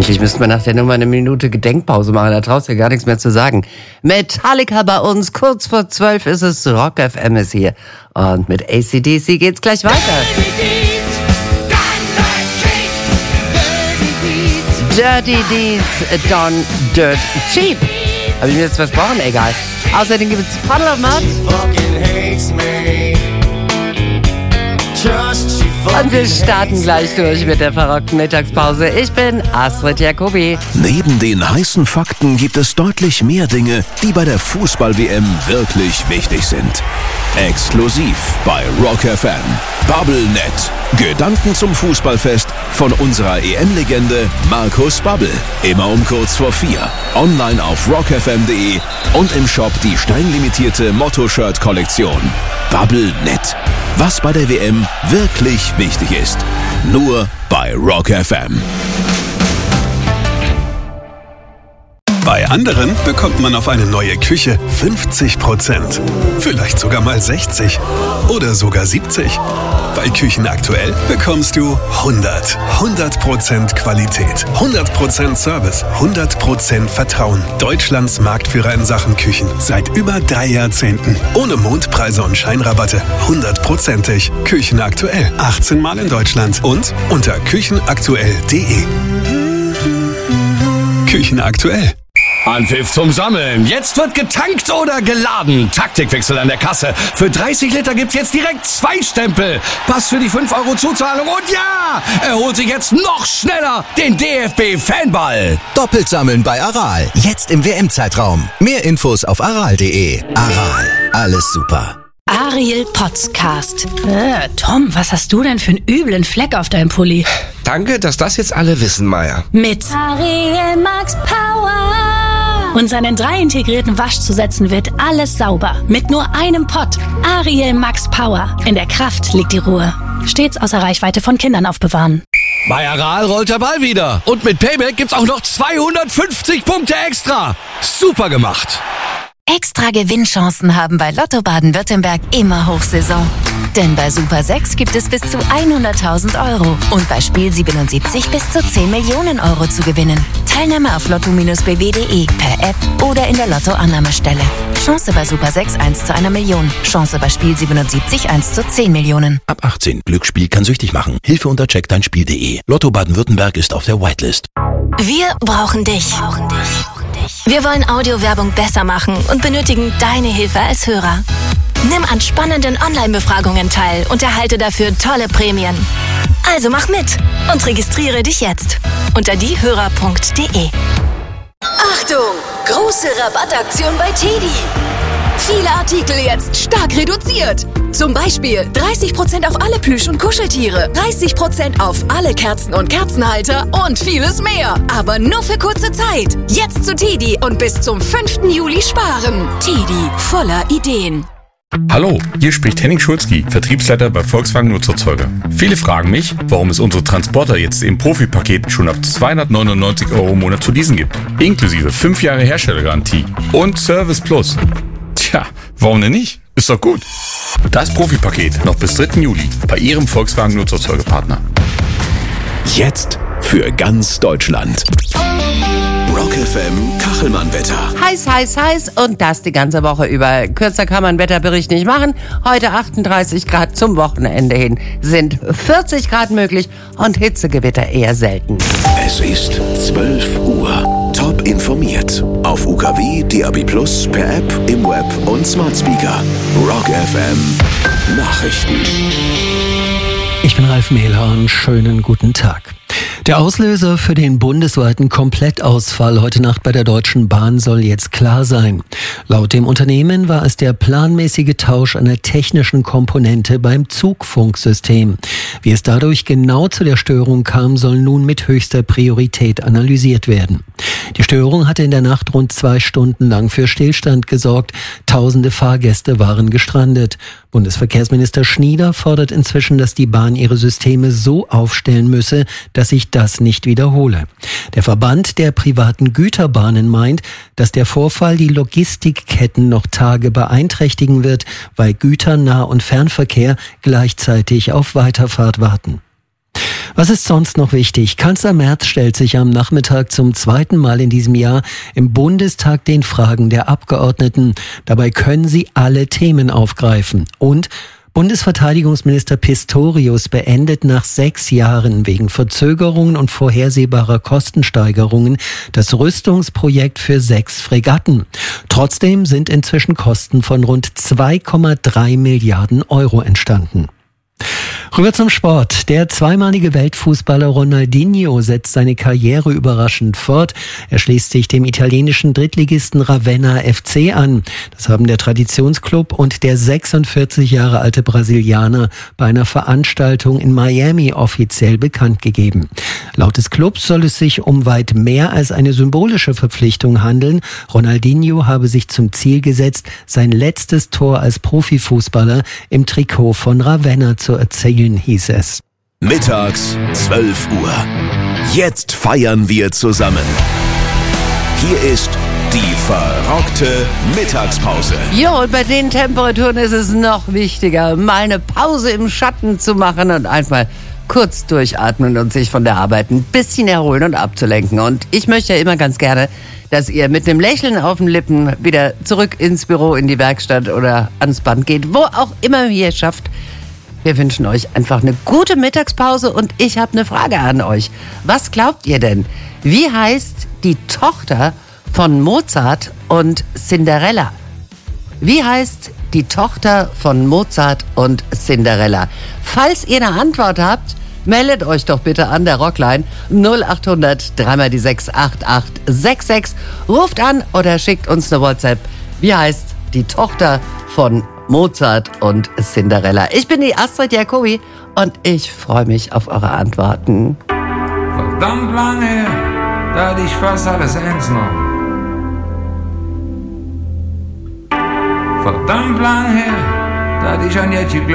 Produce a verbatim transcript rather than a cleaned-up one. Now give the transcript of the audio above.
Eigentlich müssten wir nach der Nummer eine Minute Gedenkpause machen, da traust du ja gar nichts mehr zu sagen. Metallica bei uns, kurz vor zwölf ist es, Rock F M ist hier. Und mit A C D C geht's gleich weiter. Dirty Deeds, Don Dirt Cheap. Hab ich mir jetzt versprochen, egal. Außerdem gibt es Puddle of Mud. Und wir starten gleich durch mit der verrückten Mittagspause. Ich bin Astrid Jacobi. Neben den heißen Fakten gibt es deutlich mehr Dinge, die bei der Fußball-W M wirklich wichtig sind. Exklusiv bei Rock F M. Bubblenet. Gedanken zum Fußballfest von unserer E M-Legende Markus Babbel. Immer um kurz vor vier. Online auf rock f m punkt d e und im Shop die streng Motto-Shirt-Kollektion. Bubblenet. Was bei der W M wirklich wichtig ist. Nur bei Rock F M. Bei anderen bekommt man auf eine neue Küche fünfzig Prozent. Vielleicht sogar mal sechzig oder sogar siebzig. Bei Küchen aktuell bekommst du hundert. hundert Prozent Qualität, hundert Prozent Service, hundert Prozent Vertrauen. Deutschlands Marktführer in Sachen Küchen seit über drei Jahrzehnten. Ohne Mondpreise und Scheinrabatte. hundertprozentig. Küchen aktuell. achtzehn Mal in Deutschland und unter küchenaktuell punkt d e. Küchen aktuell. Anpfiff zum Sammeln. Jetzt wird getankt oder geladen. Taktikwechsel an der Kasse. Für dreißig Liter gibt's jetzt direkt zwei Stempel. Pass für die fünf Euro Zuzahlung. Und ja, er holt sich jetzt noch schneller den D F B-Fanball. Doppelt sammeln bei Aral. Jetzt im W M-Zeitraum. Mehr Infos auf aral punkt d e. Aral. Alles super. Ariel Podcast. Äh, Tom, was hast du denn für einen üblen Fleck auf deinem Pulli? Danke, dass das jetzt alle wissen, Maya. Mit Ariel Max Power. Und seinen drei integrierten Waschzusätzen wird alles sauber. Mit nur einem Pott. Ariel Max Power. In der Kraft liegt die Ruhe. Stets außer Reichweite von Kindern aufbewahren. Bei Aral rollt der Ball wieder. Und mit Payback gibt's auch noch zweihundertfünfzig Punkte extra. Super gemacht. Extra Gewinnchancen haben bei Lotto Baden-Württemberg immer Hochsaison. Denn bei Super sechs gibt es bis zu hunderttausend Euro und bei Spiel siebenundsiebzig bis zu zehn Millionen Euro zu gewinnen. Teilnahme auf lotto Bindestrich b w punkt d e, per App oder in der Lotto-Annahmestelle. Chance bei Super sechs eins zu einer Million. Chance bei Spiel siebenundsiebzig eins zu zehn Millionen. Ab achtzehn. Glücksspiel kann süchtig machen. Hilfe unter check dein Spiel punkt d e. Lotto Baden-Württemberg ist auf der Whitelist. Wir brauchen dich. Brauchen dich. Wir wollen Audiowerbung besser machen und benötigen deine Hilfe als Hörer. Nimm an spannenden Online-Befragungen teil und erhalte dafür tolle Prämien. Also mach mit und registriere dich jetzt unter diehörer punkt d e. Achtung! Große Rabattaktion bei Teddy. Viele Artikel jetzt stark reduziert. Zum Beispiel dreißig Prozent auf alle Plüsch- und Kuscheltiere, dreißig Prozent auf alle Kerzen und Kerzenhalter und vieles mehr. Aber nur für kurze Zeit. Jetzt zu Teddy und bis zum fünften Juli sparen. Teddy, voller Ideen. Hallo, hier spricht Henning Schulzki, Vertriebsleiter bei Volkswagen Nutzerzeuger. Viele fragen mich, warum es unsere Transporter jetzt im Profipaket schon ab zweihundertneunundneunzig Euro im Monat zu leasen gibt. Inklusive fünf Jahre Herstellergarantie und Service Plus. Tja, warum denn nicht? Ist doch gut. Das Profipaket noch bis dritten Juli bei Ihrem Volkswagen Nutzerzeugerpartner. Jetzt für ganz Deutschland. Rock F M Kachelmann-Wetter. Heiß, heiß, heiß und das die ganze Woche über. Kürzer kann man Wetterbericht nicht machen. Heute achtunddreißig Grad, zum Wochenende hin sind vierzig Grad möglich und Hitzegewitter eher selten. Es ist zwölf Uhr. Top informiert. Auf U K W, D A B Plus, per App, im Web und Smart Speaker. Rock F M Nachrichten. Ich bin Ralf Mehlhorn. Schönen guten Tag. Der Auslöser für den bundesweiten Komplettausfall heute Nacht bei der Deutschen Bahn soll jetzt klar sein. Laut dem Unternehmen war es der planmäßige Tausch einer technischen Komponente beim Zugfunksystem. Wie es dadurch genau zu der Störung kam, soll nun mit höchster Priorität analysiert werden. Die Störung hatte in der Nacht rund zwei Stunden lang für Stillstand gesorgt. Tausende Fahrgäste waren gestrandet. Bundesverkehrsminister Schnieder fordert inzwischen, dass die Bahn ihre Systeme so aufstellen müsse, dass sich das nicht wiederhole. Der Verband der privaten Güterbahnen meint, dass der Vorfall die Logistikketten noch Tage beeinträchtigen wird, weil Güter-, Nah- und Fernverkehr gleichzeitig auf Weiterfahrt warten. Was ist sonst noch wichtig? Kanzler Merz stellt sich am Nachmittag zum zweiten Mal in diesem Jahr im Bundestag den Fragen der Abgeordneten. Dabei können sie alle Themen aufgreifen. Und Bundesverteidigungsminister Pistorius beendet nach sechs Jahren wegen Verzögerungen und vorhersehbarer Kostensteigerungen das Rüstungsprojekt für sechs Fregatten. Trotzdem sind inzwischen Kosten von rund zwei Komma drei Milliarden Euro entstanden. Rüber zum Sport. Der zweimalige Weltfußballer Ronaldinho setzt seine Karriere überraschend fort. Er schließt sich dem italienischen Drittligisten Ravenna F C an. Das haben der Traditionsclub und der sechsundvierzig Jahre alte Brasilianer bei einer Veranstaltung in Miami offiziell bekannt gegeben. Laut des Clubs soll es sich um weit mehr als eine symbolische Verpflichtung handeln. Ronaldinho habe sich zum Ziel gesetzt, sein letztes Tor als Profifußballer im Trikot von Ravenna zu erzielen, hieß es. Mittags zwölf Uhr. Jetzt feiern wir zusammen. Hier ist die verrockte Mittagspause. Jo, und bei den Temperaturen ist es noch wichtiger, mal eine Pause im Schatten zu machen und einfach kurz durchatmen und sich von der Arbeit ein bisschen erholen und abzulenken. Und ich möchte ja immer ganz gerne, dass ihr mit einem Lächeln auf den Lippen wieder zurück ins Büro, in die Werkstatt oder ans Band geht, wo auch immer ihr es schafft. Wir wünschen euch einfach eine gute Mittagspause und ich habe eine Frage an euch. Was glaubt ihr denn? Wie heißt die Tochter von Mozart und Cinderella? Wie heißt die Tochter von Mozart und Cinderella? Falls ihr eine Antwort habt, meldet euch doch bitte an der Rockline null acht hundert drei mal die sechs acht acht sechs sechs. Ruft an oder schickt uns eine WhatsApp. Wie heißt die Tochter von Mozart und Cinderella? Ich bin die Astrid Jacobi und ich freue mich auf eure Antworten. Verdammt lange her, da hatte ich fast alles eins noch. Verdammt lang her, da hatte ich an Jetty